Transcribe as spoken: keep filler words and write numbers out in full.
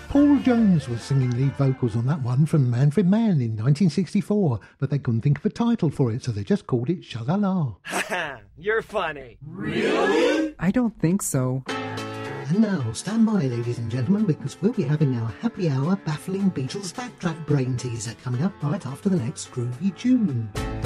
Paul Jones was singing lead vocals on that one from Manfred Mann in nineteen sixty-four, but they couldn't think of a title for it, so they just called it Sha-La-La. Haha, you're funny. Really? I don't think so. And now, stand by, ladies and gentlemen, because we'll be having our happy hour baffling Beatles backtrack brain teaser coming up right after the next groovy tune.